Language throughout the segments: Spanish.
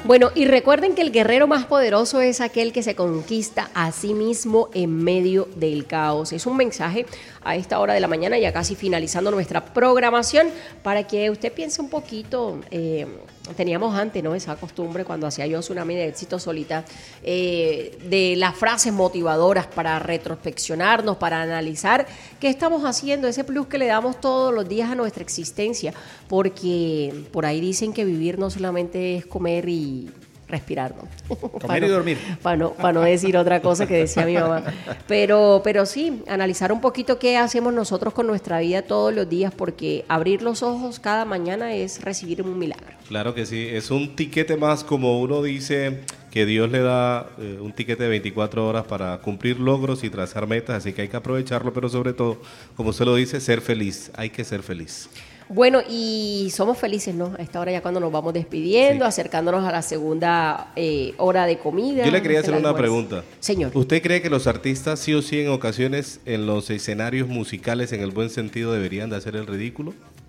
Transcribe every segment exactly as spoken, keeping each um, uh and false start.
Bueno, y recuerden que el guerrero más poderoso es aquel que se conquista a sí mismo en medio del caos. Es un mensaje a esta hora de la mañana, ya casi finalizando nuestra programación, para que usted piense un poquito. Eh, teníamos antes, ¿no?, esa costumbre cuando hacía yo Tsunami de Éxito solita, eh, de las frases motivadoras para retrospeccionarnos, para analizar qué estamos haciendo, ese plus que le damos todos los días a nuestra existencia, porque por ahí dicen que vivir no solamente es comer y respirar, ¿no? Comer y dormir. Para no, para no decir otra cosa que decía mi mamá. Pero, pero sí, analizar un poquito qué hacemos nosotros con nuestra vida todos los días, porque abrir los ojos cada mañana es recibir un milagro. Claro que sí, es un tiquete más, como uno dice, que Dios le da eh, un tiquete de veinticuatro horas para cumplir logros y trazar metas, así que hay que aprovecharlo, pero sobre todo, como usted lo dice, ser feliz, hay que ser feliz. Bueno, y somos felices, ¿no? A esta hora ya cuando nos vamos despidiendo, sí, acercándonos a la segunda eh, hora de comida. Yo le quería hacer una pregunta. Señor. ¿Usted cree que los artistas sí o sí en ocasiones en los escenarios musicales, en el buen sentido, deberían de hacer el ridículo?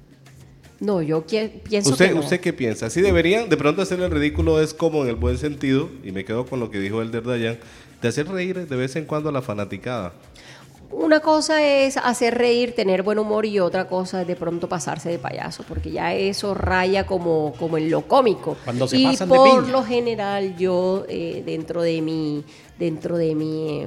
No, yo que, pienso ¿Usted, que no. ¿Usted qué piensa? ¿Sí deberían de pronto hacer el ridículo? Es como en el buen sentido, y me quedo con lo que dijo Elder Dayan, de hacer reír de vez en cuando a la fanaticada. Una cosa es hacer reír, tener buen humor, y otra cosa es de pronto pasarse de payaso, porque ya eso raya como, como en lo cómico. Cuando se y pasan de por piña. lo general yo eh, dentro de mi, dentro de mi,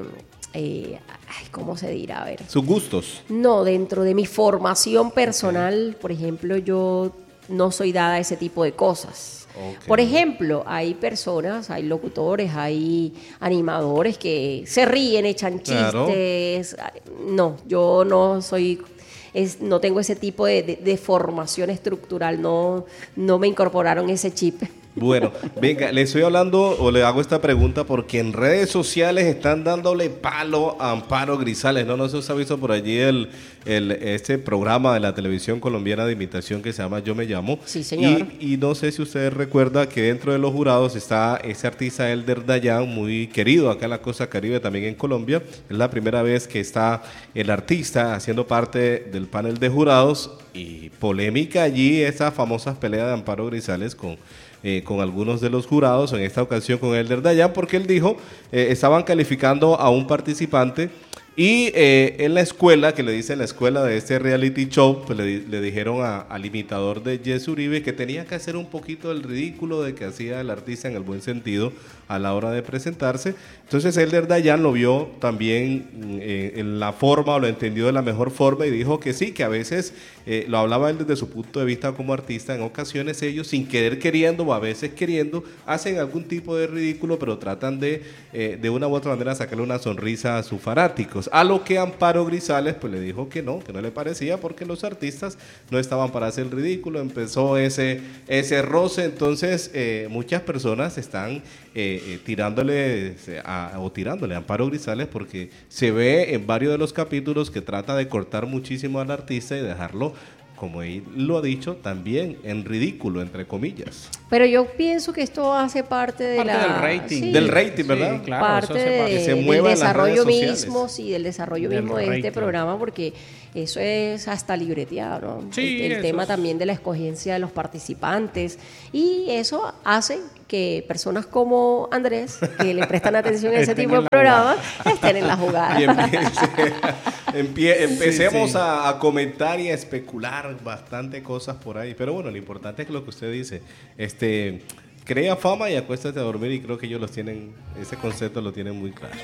eh, ay, ¿cómo se dirá? A ver. Sus gustos. No, dentro de mi formación personal, por ejemplo, yo no soy dada a ese tipo de cosas. Okay. Por ejemplo, hay personas, hay locutores, hay animadores que se ríen, echan chistes. Claro. No, yo no soy, es, no tengo ese tipo de, de, de formación estructural, no, no me incorporaron ese chip. Bueno, venga, le estoy hablando o le hago esta pregunta porque en redes sociales están dándole palo a Amparo Grisales. No, no sé si se ha visto por allí el, el este programa de la televisión colombiana de imitación que se llama Yo Me Llamo. Sí, señor. Y, y no sé si usted recuerda que dentro de los jurados está ese artista Elder Dayan, muy querido acá en la costa caribe, también en Colombia. Es la primera vez que está el artista haciendo parte del panel de jurados, y polémica allí esa famosa pelea de Amparo Grisales con... Eh, con algunos de los jurados, en esta ocasión con Elder Dayan, porque él dijo, eh, estaban calificando a un participante y eh, en la escuela, que le dice en la escuela de este reality show, pues le, le dijeron a, al imitador de Jess Uribe que tenía que hacer un poquito el ridículo de que hacía el artista en el buen sentido a la hora de presentarse. Entonces Elder Dayan lo vio también eh, en la forma, o lo entendió de la mejor forma, y dijo que sí, que a veces, eh, lo hablaba él desde su punto de vista como artista, en ocasiones ellos sin querer queriendo o a veces queriendo hacen algún tipo de ridículo, pero tratan de eh, de una u otra manera sacarle una sonrisa a sus fanáticos, a lo que Amparo Grisales pues le dijo que no, que no le parecía, porque los artistas no estaban para hacer el ridículo. Empezó ese, ese roce. Entonces eh, muchas personas están eh, eh, tirándole a, o tirándole a Amparo Grisales, porque se ve en varios de los capítulos que trata de cortar muchísimo al artista y dejarlo, como él lo ha dicho, también en ridículo, entre comillas. Pero yo pienso que esto hace parte de parte la... del rating. Sí, del rating, ¿verdad? Sí, claro, parte eso de, parte. Que se del mueva en las desarrollo redes mismo, sociales. sí, del desarrollo Del mismo de rating. este programa, porque eso es hasta libreteado, ¿no? Sí, el el tema es. también de la escogencia de los participantes, y eso hace que personas como Andrés, que le prestan atención a ese Estén tipo en de la programas, estén en la jugada. Y empiece, empie, empecemos Sí, sí. A, a comentar y a especular bastante cosas por ahí. Pero bueno, lo importante es lo que usted dice. Este, crea fama y acuéstate a dormir, y creo que ellos los tienen, ese concepto lo tienen muy claro.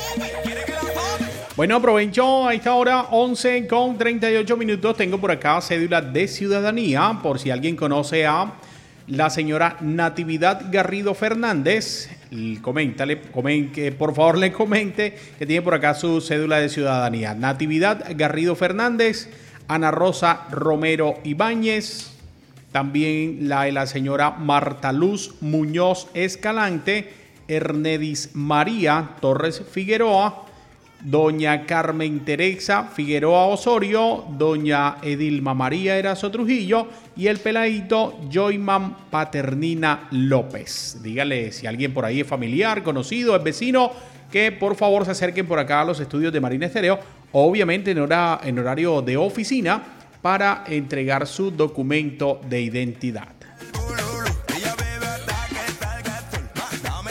Bueno, aprovecho a esta hora, once con treinta y ocho minutos. Tengo por acá cédula de ciudadanía, por si alguien conoce a la señora Natividad Garrido Fernández. Coméntale, comen, que por favor le comente que tiene por acá su cédula de ciudadanía. Natividad Garrido Fernández, Ana Rosa Romero Ibáñez, también la de la señora Marta Luz Muñoz Escalante, Ernedis María Torres Figueroa, doña Carmen Teresa Figueroa Osorio, doña Edilma María Erazo Trujillo y el peladito Joyman Paternina López. Dígale si alguien por ahí es familiar, conocido, es vecino, que por favor se acerquen por acá a los estudios de Marina Estéreo, obviamente en, hora, en horario de oficina, para entregar su documento de identidad.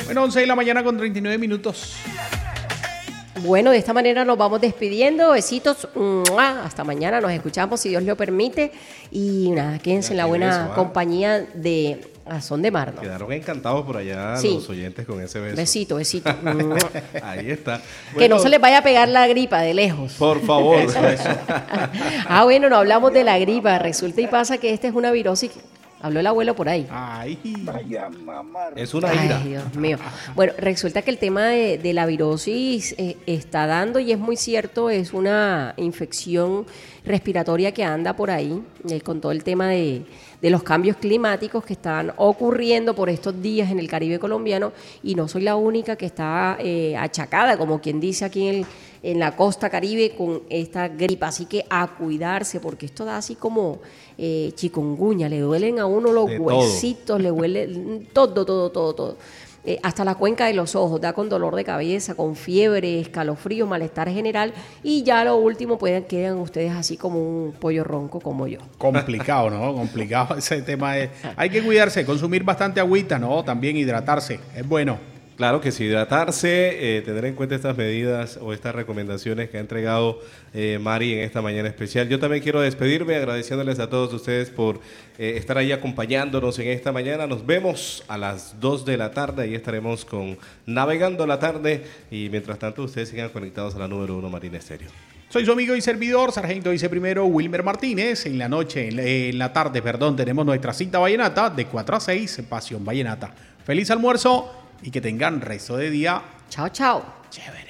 Bueno, once de la mañana con treinta y nueve minutos. Bueno, de esta manera nos vamos despidiendo. Besitos. ¡Mua! Hasta mañana. Nos escuchamos si Dios lo permite. Y nada, quédense en la buena beso, ¿ah? compañía de A Son de Mar, ¿no? Quedaron encantados por allá Sí. los oyentes con ese beso. Besito, besito. Ahí está. Que Bueno, no se les vaya a pegar la gripa de lejos. por favor. Ah, bueno, no hablamos de la gripa. Resulta y pasa que esta es una virosis. Habló el abuelo por ahí. Ay. Es una ira. Ay, Dios mío. Bueno, resulta que el tema de, de la virosis eh, está dando, y es muy cierto, es una infección respiratoria que anda por ahí, eh, con todo el tema de, de los cambios climáticos que están ocurriendo por estos días en el Caribe colombiano, y no soy la única que está eh, achacada, como quien dice aquí en, el, en la costa Caribe, con esta gripa. Así que a cuidarse, porque esto da así como eh, chikungunya, le duelen a uno los De huesitos, todo. Le huele todo, todo, todo, todo. Eh, hasta la cuenca de los ojos, da con dolor de cabeza, con fiebre, escalofrío, malestar general, y ya lo último pueden quedan ustedes así como un pollo ronco como yo. Complicado, ¿no? Complicado ese tema. Es, hay que cuidarse, consumir bastante agüita, ¿no? También hidratarse, es bueno. Claro que sí, hidratarse, eh, tener en cuenta estas medidas o estas recomendaciones que ha entregado eh, Mari en esta mañana especial. Yo también quiero despedirme agradeciéndoles a todos ustedes por eh, estar ahí acompañándonos en esta mañana. Nos vemos a las dos de la tarde, ahí estaremos con Navegando la Tarde, y mientras tanto ustedes sigan conectados a la número uno Marina Estéreo. Soy su amigo y servidor, Sargento Viceprimero Wilmer Martínez. En la noche, en la, en la tarde, perdón, tenemos nuestra cita vallenata de cuatro a seis, Pasión Vallenata. Feliz almuerzo y que tengan resto de día Chao, chao. chévere.